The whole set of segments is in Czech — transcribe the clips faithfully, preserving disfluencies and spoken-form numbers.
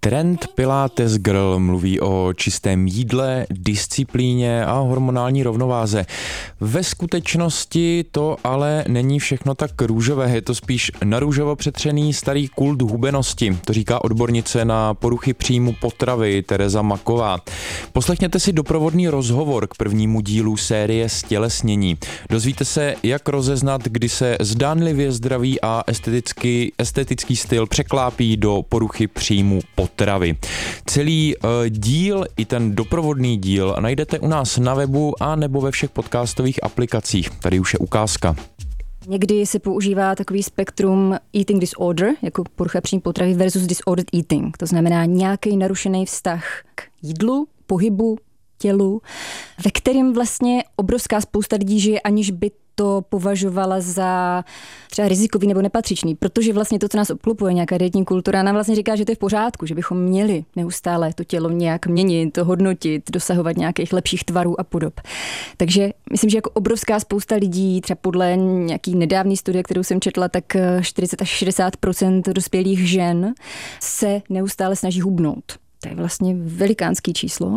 Trend Pilates Girl mluví o čistém jídle, disciplíně a hormonální rovnováze. Ve skutečnosti to ale není všechno tak růžové, je to spíš narůžovo přetřený starý kult hubenosti, to říká odbornice na poruchy příjmu potravy Tereza Maková. Poslechněte si doprovodný rozhovor k prvnímu dílu série Stělesnění. Dozvíte se, jak rozeznat, kdy se zdánlivě zdravý a estetický, estetický styl překlápí do poruchy příjmu potravy. Celý uh, díl i ten doprovodný díl najdete u nás na webu a nebo ve všech podcastových aplikacích. Tady už je ukázka. Někdy se používá takový spektrum eating disorder, jako porucha příjmu potravy versus disordered eating. To znamená nějaký narušený vztah k jídlu, pohybu, tělu, ve kterém vlastně obrovská spousta lidí žije, aniž by to považovala za třeba rizikový nebo nepatřičný, protože vlastně to, co nás obklopuje, nějaká dietní kultura, nám vlastně říká, že to je v pořádku, že bychom měli neustále to tělo nějak měnit, to hodnotit, dosahovat nějakých lepších tvarů a podob. Takže myslím, že jako obrovská spousta lidí, třeba podle nějaký nedávný studie, kterou jsem četla, tak čtyřicet až šedesát procent dospělých žen se neustále snaží hubnout. To je vlastně velikánský číslo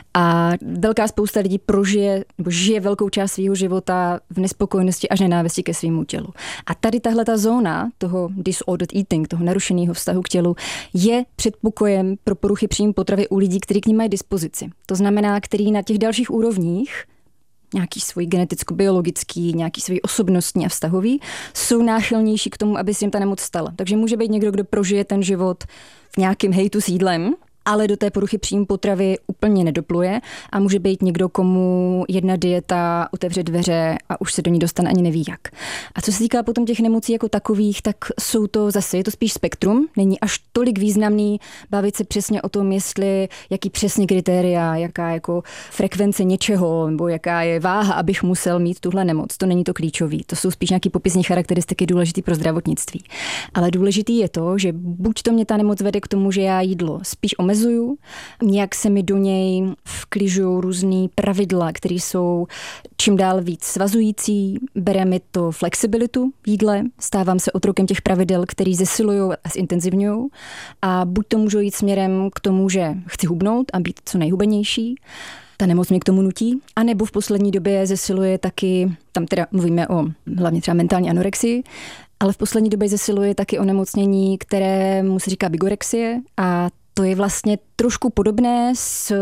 a velká spousta lidí prožije nebo žije velkou část svého života v nespokojenosti až nenávisti ke svému tělu. A tady tahle ta zóna toho disordered eating, toho narušeného vztahu k tělu, je předpokojem pro poruchy příjmu potravy u lidí, kteří k ní mají dispozici. To znamená, který na těch dalších úrovních nějaký svůj geneticko-biologický, nějaký svůj osobnostní a vztahový, jsou náchylnější k tomu, aby si jim ta nemoc stala. Takže může být někdo, kdo prožije ten život v nějakém hejtu s jídlem, ale do té poruchy příjmu potravy úplně nedopluje a může být někdo, komu jedna dieta otevře dveře a už se do ní dostane ani neví jak. A co se týká potom těch nemocí jako takových, tak jsou to zase, je to spíš spektrum, není až tolik významný bavit se přesně o tom, jestli, jaký přesně kritéria, jaká jako frekvence něčeho, nebo jaká je váha, abych musel mít tuhle nemoc. To není to klíčový, to jsou spíš nějaký popisní charakteristiky důležitý pro zdravotnictví. Ale důležitý je to, že buď to mě ta nemoc vede k tomu, že já jídlo spíš omezuju, nějak se mi do něj vkližují různý pravidla, které jsou čím dál víc svazující, bere mi to flexibilitu v jídle, stávám se otrokem těch pravidel, který zesilují a zintenzivňují a buď to můžu jít směrem k tomu, že chci hubnout a být co nejhubenější, ta nemoc mě k tomu nutí, anebo v poslední době zesiluje taky, tam teda mluvíme o hlavně třeba mentální anorexii, ale v poslední době zesiluje taky onemocnění, které mu se říká bigorexie a to je vlastně trošku podobné s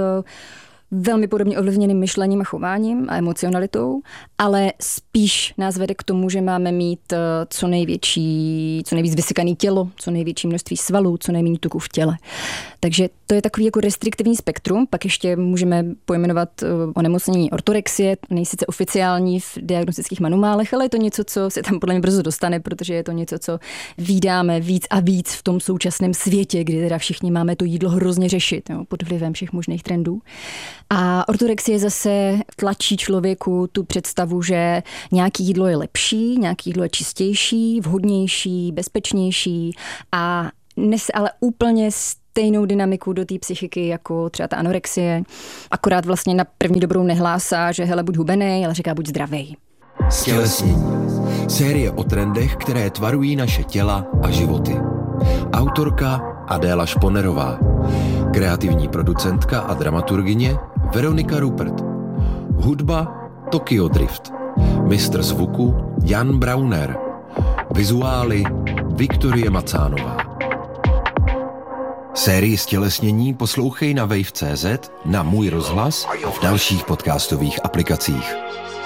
velmi podobně ovlivněným myšlením a chováním a emocionalitou, ale spíš nás vede k tomu, že máme mít co největší, co nejvíc vysykaný tělo, co největší množství svalů, co nejméně tuku v těle. Takže to je takový jako restriktivní spektrum, pak ještě můžeme pojmenovat onemocnění ortorexie, nejsice oficiální v diagnostických manuálech, ale je to něco, co se tam podle mě brzo dostane, protože je to něco, co vídáme víc a víc v tom současném světě, kdy teda všichni máme to jídlo hrozně řešit, jo, pod vlivem všech možných trendů. A ortorexie zase tlačí člověku tu představu, že nějaký jídlo je lepší, nějaký jídlo je čistější, vhodnější, bezpečnější a nese ale úplně stejnou dynamiku do té psychiky jako třeba ta anorexie. Akorát vlastně na první dobrou nehlásá, že hele, buď hubenej, ale říká buď zdravej. Stělesnění. Série o trendech, které tvarují naše těla a životy. Autorka Adéla Šponerová. Kreativní producentka a dramaturgyně Veronika Rupert. Hudba Tokyo Drift. Mistr zvuku Jan Brauner. Vizuály Viktorie Macánová. Sérii Stělesnění poslouchej na wave tečka cé zet, na Můj rozhlas a v dalších podcastových aplikacích.